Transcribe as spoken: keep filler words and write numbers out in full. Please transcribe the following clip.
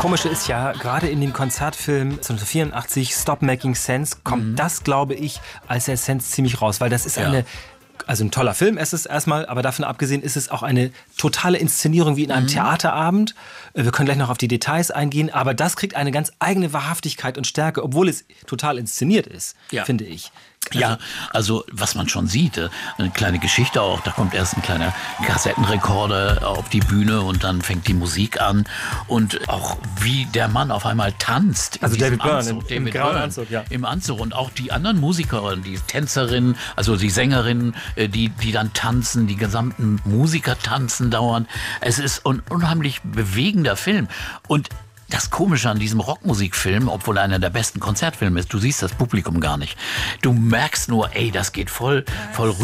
Komische ist ja, gerade in dem Konzertfilm neunzehnhundertvierundachtzig, Stop Making Sense, kommt mhm. das, glaube ich, als Essenz ziemlich raus. Weil das ist ja. eine... Also ein toller Film ist es erstmal, aber davon abgesehen ist es auch eine totale Inszenierung wie in einem mhm. Theaterabend. Wir können gleich noch auf die Details eingehen, aber das kriegt eine ganz eigene Wahrhaftigkeit und Stärke, obwohl es total inszeniert ist, ja. finde ich. Ja, also was man schon sieht, eine kleine Geschichte auch, da kommt erst ein kleiner Kassettenrekorder auf die Bühne und dann fängt die Musik an und auch wie der Mann auf einmal tanzt. Also David Byrne im, David im grauen Anzug, ja. Im Anzug und auch die anderen Musiker, die Tänzerinnen, also die Sängerinnen, die, die dann tanzen, die gesamten Musiker tanzen dauernd. Es ist ein unheimlich bewegender Film und das Komische an diesem Rockmusikfilm, obwohl er einer der besten Konzertfilme ist, du siehst das Publikum gar nicht. Du merkst nur, ey, das geht voll, voll rüber.